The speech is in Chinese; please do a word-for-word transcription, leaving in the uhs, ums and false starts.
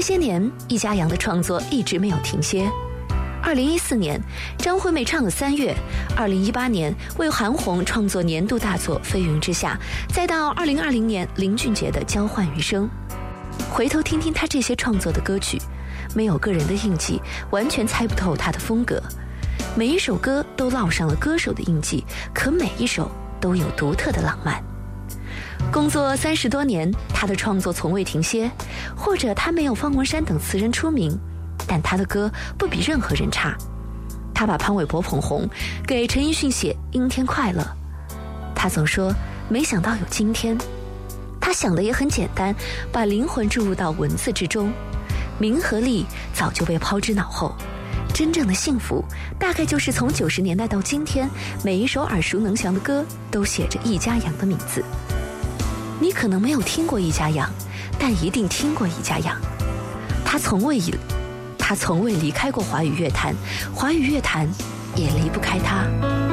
这些年，易家扬的创作一直没有停歇。二零一四年，张惠妹唱了《三月》；二零一八年，为韩红创作年度大作《飞云之下》；再到二零二零年，林俊杰的《交换余生》。回头听听他这些创作的歌曲，没有个人的印记，完全猜不透他的风格。每一首歌都烙上了歌手的印记，可每一首都有独特的浪漫。工作三十多年，他的创作从未停歇，或者他没有方文山等词人出名，但他的歌不比任何人差。他把潘玮柏捧红，给陈奕迅写《阴天快乐》。他总说没想到有今天。他想的也很简单，把灵魂注入到文字之中。名和利早就被抛之脑后，真正的幸福大概就是从九十年代到今天，每一首耳熟能详的歌都写着易家扬的名字。你可能没有听过易家扬，但一定听过易家扬。他从未以他从未离开过华语乐坛，华语乐坛也离不开他。